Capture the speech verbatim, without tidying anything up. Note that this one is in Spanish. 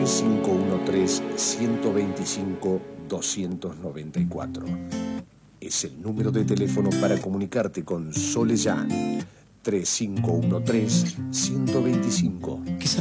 tres cinco uno tres, uno dos cinco, dos nueve cuatro. Es el número de teléfono para comunicarte con Sole Jan. tres cinco uno tres, uno dos cinco,